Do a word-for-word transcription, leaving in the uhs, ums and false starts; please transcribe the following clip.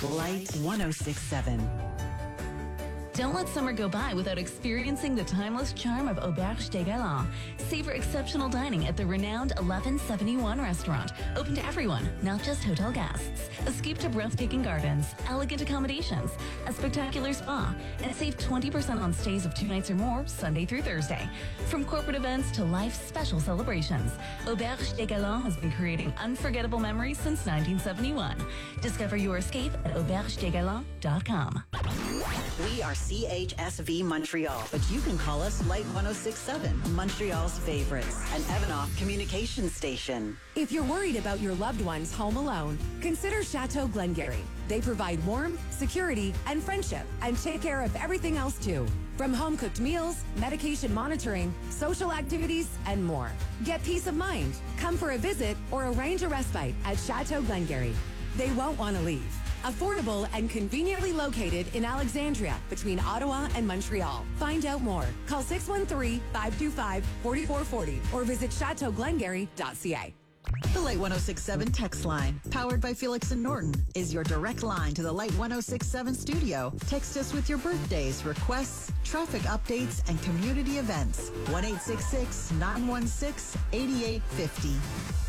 Light one oh six point seven. Don't let summer go by without experiencing the timeless charm of Auberge des Galants. Savor exceptional dining at the renowned eleven seventy-one restaurant, open to everyone, not just hotel guests. Escape to breathtaking gardens, elegant accommodations, a spectacular spa, and save twenty percent on stays of two nights or more, Sunday through Thursday. From corporate events to life's special celebrations, Auberge des Galants has been creating unforgettable memories since nineteen seventy-one. Discover your escape at auberge des galants dot com. We are C H S V Montreal, but you can call us Light one oh six point seven, Montreal's favorites, an Evanoff communication station. If you're worried about your loved ones home alone, consider Chateau Glengarry. They provide warmth, security, and friendship, and take care of everything else too. From home-cooked meals, medication monitoring, social activities, and more. Get peace of mind. Come for a visit or arrange a respite at Chateau Glengarry. They won't want to leave. Affordable and conveniently located in Alexandria between Ottawa and Montreal. Find out more. Call six one three, five two five, four four four zero or visit chateau glengarry dot c a. The Light one oh six point seven text line, powered by Felix and Norton, is your direct line to the Light one oh six point seven studio. Text us with your birthdays, requests, traffic updates, and community events. one eight six six, nine one six, eight eight five zero.